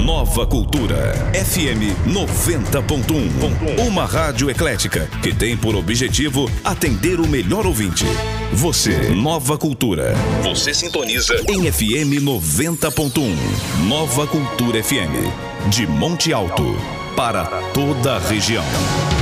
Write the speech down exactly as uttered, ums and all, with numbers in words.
Nova Cultura, F M noventa ponto um. Uma rádio eclética que tem por objetivo atender o melhor ouvinte. Você, Nova Cultura. Você sintoniza em F M noventa ponto um. Nova Cultura F M. De Monte Alto para toda a região.